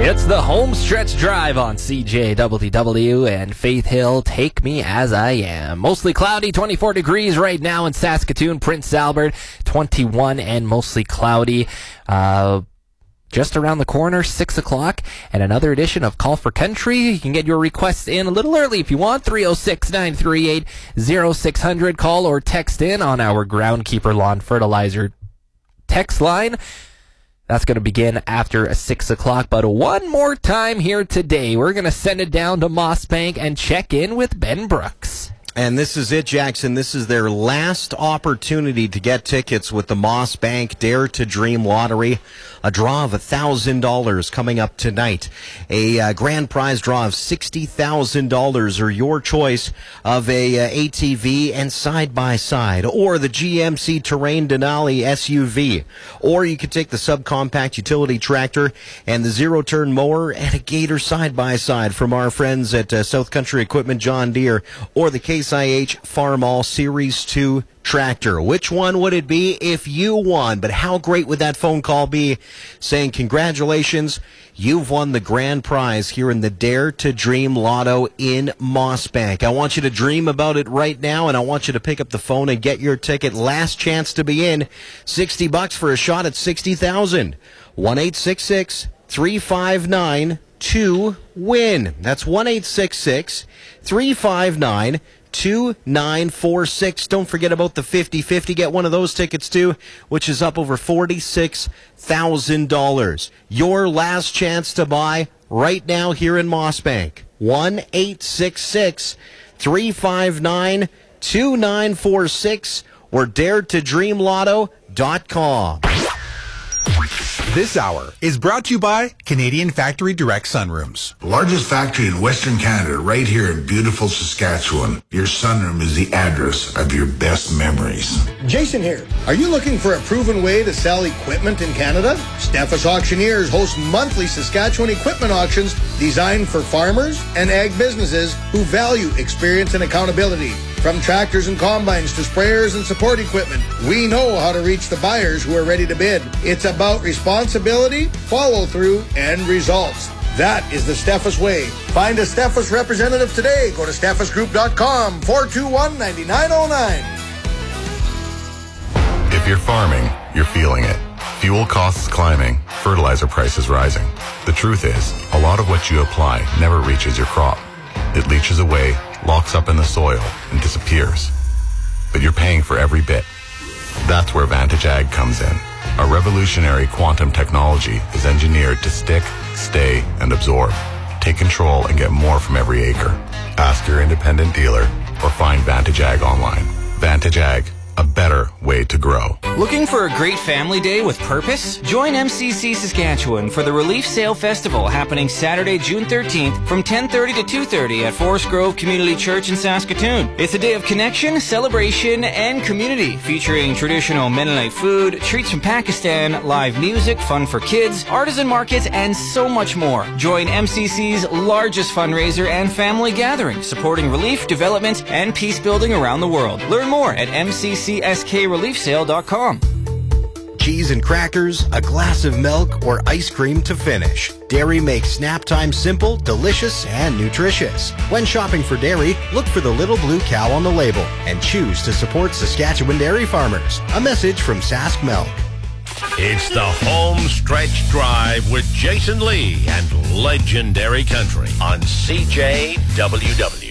It's the home stretch drive on CJWW and Faith Hill. Take me as I am. Mostly cloudy, 24 degrees right now in Saskatoon, Prince Albert, 21 and mostly cloudy. Just around the corner, 6 o'clock, and another edition of Call for Country. You can get your requests in a little early if you want. 306-938-0600. Call or text in on our Groundkeeper Lawn Fertilizer text line. That's going to begin after 6 o'clock. But one more time here today, we're going to send it down to Mossbank and check in with Ben Brooks. And this is it, Jackson. This is their last opportunity to get tickets with the Mossbank Dare to Dream Lottery. A draw of $1,000 coming up tonight. A grand prize draw of $60,000, or your choice of a ATV and side-by-side, or the GMC Terrain Denali SUV. Or you could take the subcompact utility tractor and the zero-turn mower and a Gator side-by-side from our friends at South Country Equipment John Deere, or the Case IH Farmall Series 2 tractor. Which one would it be if you won? But how great would that phone call be saying, congratulations, you've won the grand prize here in the Dare to Dream Lotto in Mossbank. I want you to dream about it right now, and I want you to pick up the phone and get your ticket. Last chance to be in. $60 for a shot at $60,000. 1-866-359-2-WIN. That's 1-866-359-2-WIN. 2946. Don't forget about the 50-50. Get one of those tickets too, which is up over $46,000. Your last chance to buy right now here in Mossbank. 1-866-359-2946 or daretodreamlotto.com. This hour is brought to you by Canadian Factory Direct Sunrooms. The largest factory in Western Canada, right here in beautiful Saskatchewan. Your sunroom is the address of your best memories. Jason here. Are you looking for a proven way to sell equipment in Canada? Steffes Auctioneers hosts monthly Saskatchewan equipment auctions designed for farmers and ag businesses who value experience and accountability. From tractors and combines to sprayers and support equipment, we know how to reach the buyers who are ready to bid. It's about responsibility, follow-through, and results. That is the Steffes way. Find a Steffes representative today. Go to steffesgroup.com, 421-9909. If you're farming, you're feeling it. Fuel costs climbing, fertilizer prices rising. The truth is, a lot of what you apply never reaches your crop. It leaches away, locks up in the soil, and disappears. But you're paying for every bit. That's where Vantage Ag comes in. Our revolutionary quantum technology is engineered to stick, stay, and absorb. Take control and get more from every acre. Ask your independent dealer or find Vantage Ag online. Vantage Ag, a better way to grow. Looking for a great family day with purpose? Join MCC Saskatchewan for the Relief Sale Festival happening Saturday, June 13th from 10:30 to 2:30 at Forest Grove Community Church in Saskatoon. It's a day of connection, celebration, and community featuring traditional Mennonite food, treats from Pakistan, live music, fun for kids, artisan markets, and so much more. Join MCC's largest fundraiser and family gathering, supporting relief, development, and peace building around the world. Learn more at mccskreliefsale.com. Cheese and crackers, a glass of milk, or ice cream to finish. Dairy makes snap time simple, delicious, and nutritious. When shopping for dairy, look for the little blue cow on the label and choose to support Saskatchewan dairy farmers. A message from Sask Milk. It's the home stretch drive with Jason Lee and Legendary Country on CJWW.